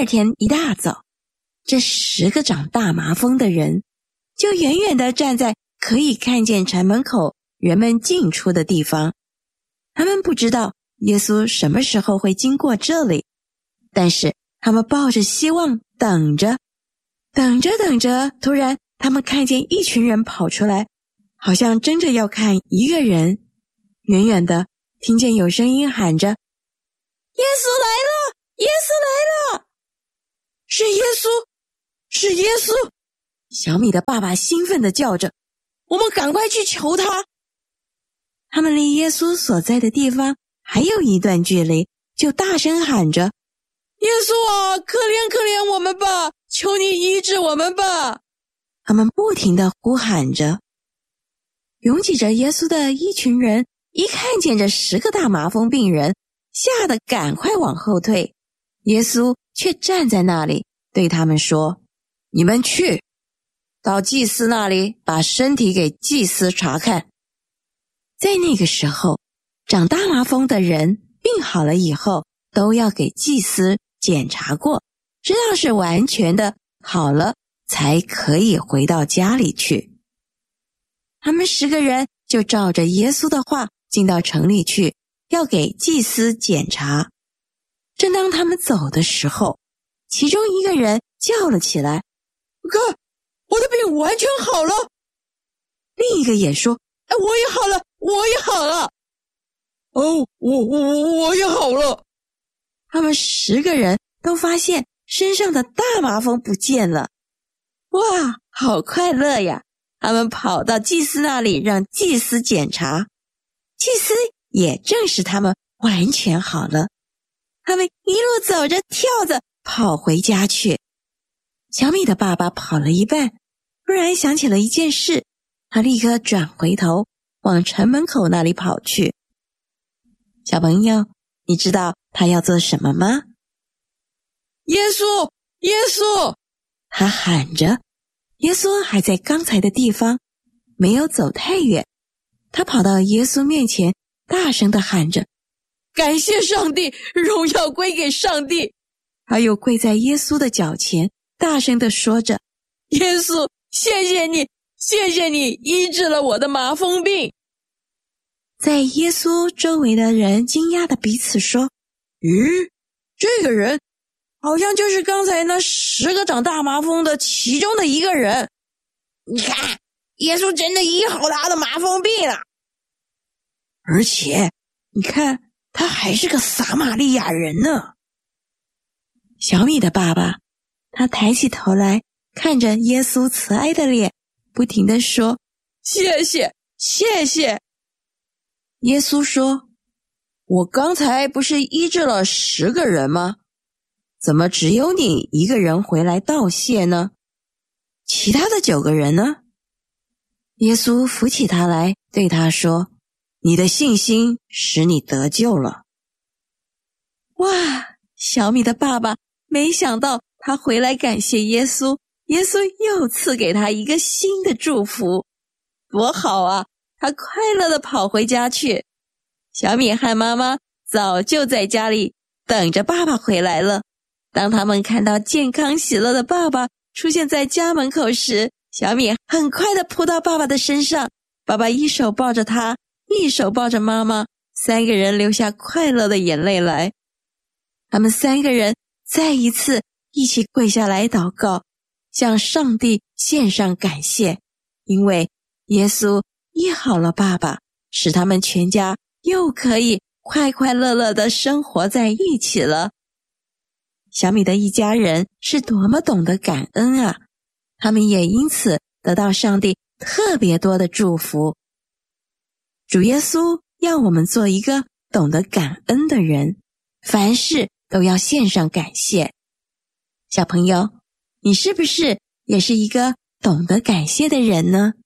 二天一大早，这10个长大麻风的人就远远地站在可以看见城门口人们进出的地方。他们不知道耶稣什么时候会经过这里，但是他们抱着希望等着。等着，突然他们看见一群人跑出来，好像争着要看一个人。远远的听见有声音喊着：耶稣来了，耶稣来了！是耶稣，是耶稣！小米的爸爸兴奋地叫着：我们赶快去求他！他们离耶稣所在的地方还有一段距离，就大声喊着：耶稣啊，可怜我们吧，求你医治我们吧！他们不停地呼喊着。拥挤着耶稣的一群人一看见这10个大麻风病人，吓得赶快往后退。耶稣却站在那里对他们说：你们去到祭司那里，把身体给祭司查看。在那个时候，长大麻风的人病好了以后，都要给祭司检查过，直到是完全的好了，才可以回到家里去。他们10个人就照着耶稣的话进到城里去，要给祭司检查。正当他们走的时候，其中一个人叫了起来：看，我的病完全好了！另一个也说：我也好了，我也好了！哦，我也好了！他们10个人都发现身上的大麻风不见了。哇，好快乐呀！他们跑到祭司那里，让祭司检查。祭司也证实他们完全好了。他们一路走着跳着跑回家去。小米的爸爸跑了一半，突然想起了一件事，他立刻转回头往城门口那里跑去。小朋友，你知道他要做什么吗？耶稣，耶稣！他喊着。耶稣还在刚才的地方，没有走太远。他跑到耶稣面前，大声地喊着：感谢上帝，荣耀归给上帝！他又跪在耶稣的脚前，大声地说着：耶稣，谢谢你，谢谢你医治了我的麻风病！在耶稣周围的人惊讶地彼此说：咦，这个人好像就是刚才那10个长大麻风的其中的一个人。你看，耶稣真的医好他的麻风病了。而且，你看，他还是个撒玛利亚人呢。小米的爸爸，他抬起头来，看着耶稣慈爱的脸，不停地说：谢谢，谢谢。耶稣说：我刚才不是医治了10个人吗？怎么只有你一个人回来道谢呢？其他的9个人呢？耶稣扶起他来，对他说：你的信心使你得救了。哇，小米的爸爸没想到他回来感谢耶稣，耶稣又赐给他一个新的祝福，多好啊！他快乐地跑回家去。小米和妈妈早就在家里等着爸爸回来了。当他们看到健康喜乐的爸爸出现在家门口时，小米很快地扑到爸爸的身上，爸爸一手抱着他，一手抱着妈妈，3个人流下快乐的眼泪来。他们3个人再一次一起跪下来祷告，向上帝献上感谢，因为耶稣医好了爸爸，使他们全家又可以快快乐乐地生活在一起了。小米的一家人是多么懂得感恩啊！他们也因此得到上帝特别多的祝福。主耶稣要我们做一个懂得感恩的人，凡事都要献上感谢。小朋友，你是不是也是一个懂得感谢的人呢？